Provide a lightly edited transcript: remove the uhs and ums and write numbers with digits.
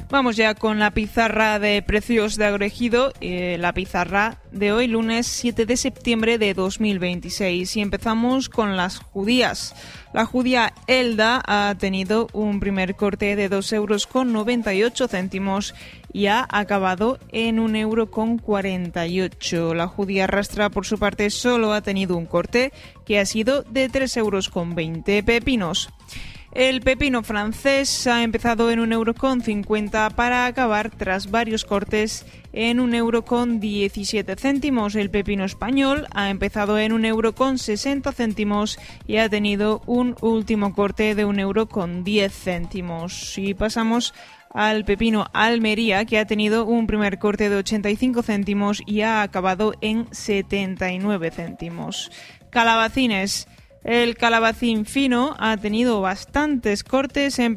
Vamos ya con la pizarra de precios de Agroejido, la pizarra de hoy, lunes 7 de septiembre de 2026. Y empezamos con las judías. La judía Elda ha tenido un primer corte de 2,98 euros y ha acabado en 1,48 €. La judía Rastra, por su parte, solo ha tenido un corte que ha sido de 3,20 €. Pepinos. El pepino francés ha empezado en 1,50 € para acabar, tras varios cortes, en 1,17 €. El pepino español ha empezado en 1,60 € y ha tenido un último corte de 1,10 €. Y pasamos al pepino Almería, que ha tenido un primer corte de 85 céntimos y ha acabado en 79 céntimos. Calabacines. El calabacín fino ha tenido bastantes cortes,